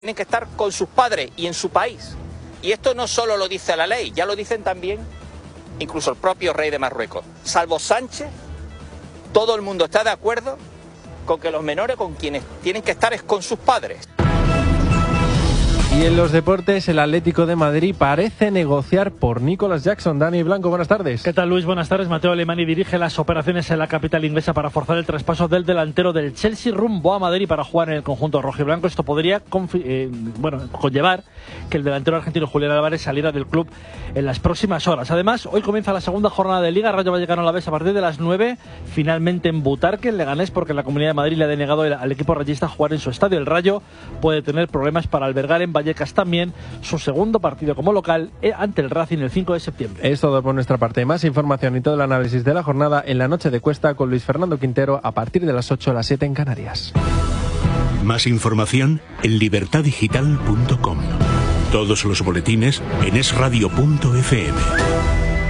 tienen que estar con sus padres y en su país. Y esto no solo lo dice la ley, ya lo dicen también incluso el propio rey de Marruecos. Salvo Sánchez, todo el mundo está de acuerdo con que los menores con quienes tienen que estar es con sus padres. Y en los deportes, el Atlético de Madrid parece negociar por Nicolas Jackson. Dani Blanco, buenas tardes. ¿Qué tal, Luis? Buenas tardes. Mateo Alemany dirige las operaciones en la capital inglesa para forzar el traspaso del delantero del Chelsea rumbo a Madrid para jugar en el conjunto rojiblanco. Esto podría conllevar que el delantero argentino Julián Álvarez saliera del club en las próximas horas. Además, hoy comienza la segunda jornada de Liga. Rayo Vallecano Alavés a partir de las 9, finalmente en Butarque, en Leganés, porque la Comunidad de Madrid le ha denegado al equipo rayista jugar en su estadio. El Rayo puede tener problemas para albergar en Vallecas también su segundo partido como local ante el Racing el 5 de septiembre. Es todo por nuestra parte. Más información y todo el análisis de la jornada en la Noche de Cuesta con Luis Fernando Quintero a partir de las 8 a las 7 en Canarias. Más información en libertadigital.com. Todos los boletines en esradio.fm.